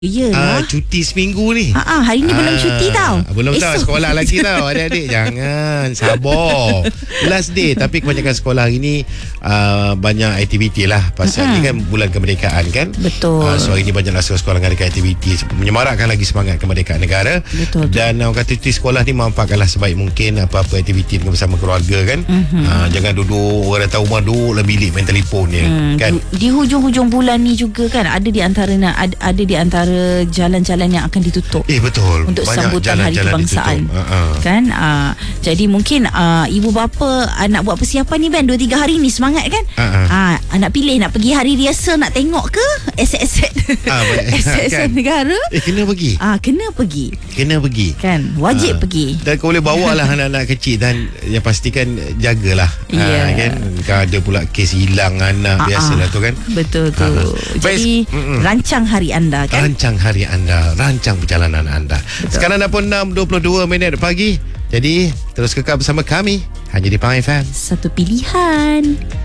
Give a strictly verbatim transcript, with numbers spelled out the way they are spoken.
Iyalah. Uh, cuti seminggu ni. Ha ah, hari ni uh, belum cuti tau. Belum Esok. tahu sekolah lagi tau. Adik-adik jangan sabar. Last day. Tapi kebanyakan sekolah hari ni uh, banyak aktiviti lah. Pasal uh-huh. ni kan bulan kemerdekaan kan. Betul. uh, So hari ni banyak sekolah mengadakan aktiviti menyemarakkan lagi semangat kemerdekaan negara. Betul. Dan orang kata cuti sekolah ni manfaatkanlah sebaik mungkin apa-apa aktiviti dengan bersama keluarga kan. uh-huh. uh, Jangan duduk orang datang rumah duduk dalam bilik main telefon je hmm. kan. Di, di hujung-hujung bulan ni juga kan ada di antara ada, ada di antara jalan-jalan yang akan ditutup. Eh betul. Untuk banyak sambutan Hari Kebangsaan. Uh-huh. Kan? Uh, jadi mungkin uh, ibu bapa uh, nak buat persiapan ni Ben dua tiga hari ni semangat kan? Uh-huh. Uh, nak pilih nak pergi hari riasa nak tengok ke aset-aset uh, aset-aset kan? Negara? Eh kena pergi. Ah uh, kena pergi. Kena pergi. Kan? Wajib uh, pergi. Dan kau boleh bawa lah anak-anak kecil dan yang pastikan jagalah. Yeah. Uh, kan? Kan ada pula kes hilang anak uh-huh. biasalah tu kan. Betul tu. Uh-huh. Jadi Mm-mm. rancang hari anda kan? Rancang hari anda, rancang perjalanan anda. Betul. Sekarang dah pun enam dua puluh dua minit pagi. Jadi terus kekal bersama kami hanya di Pang F M. Satu pilihan.